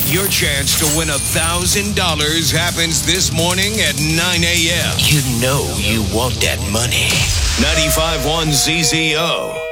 Your chance to win $1,000 happens this morning at 9 a.m. You know you want that money. 95.1 ZZO.